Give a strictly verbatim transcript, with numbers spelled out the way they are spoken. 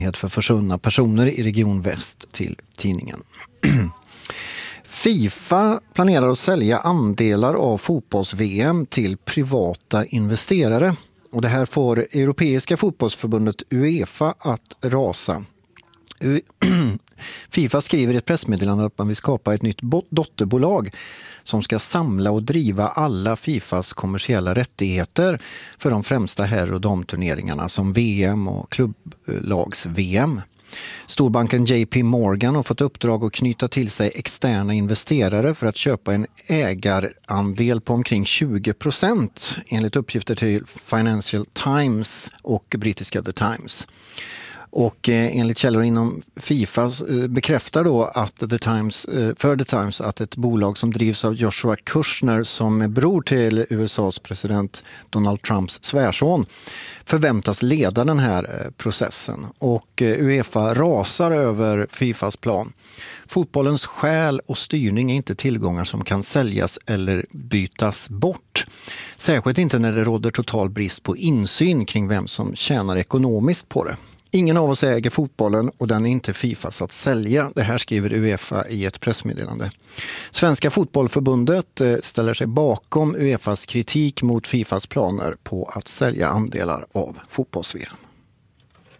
för försvunna personer i Region Väst till tidningen. FIFA planerar att sälja andelar av fotbolls-V M till privata investerare. Och det här får Europeiska fotbollsförbundet UEFA att rasa. FIFA skriver i ett pressmeddelande att man vill skapa ett nytt dotterbolag som ska samla och driva alla FIFAs kommersiella rättigheter för de främsta herr- och damturneringarna som V M och klubblags-V M. Storbanken J P Morgan har fått uppdrag att knyta till sig externa investerare för att köpa en ägarandel på omkring tjugo procent enligt uppgifter till Financial Times och brittiska The Times. Och eh, enligt källor inom FIFA eh, bekräftar då att The Times, eh, för The Times att ett bolag som drivs av Joshua Kushner som är bror till U S A:s president Donald Trumps svärson förväntas leda den här eh, processen. Och eh, UEFA rasar över FIFAs plan. Fotbollens själ och styrning är inte tillgångar som kan säljas eller bytas bort. Särskilt inte när det råder total brist på insyn kring vem som tjänar ekonomiskt på det. Ingen av oss äger fotbollen och den är inte FIFAs att sälja. Det här skriver UEFA i ett pressmeddelande. Svenska fotbollförbundet ställer sig bakom UEFAs kritik mot FIFAs planer på att sälja andelar av fotbolls-V M.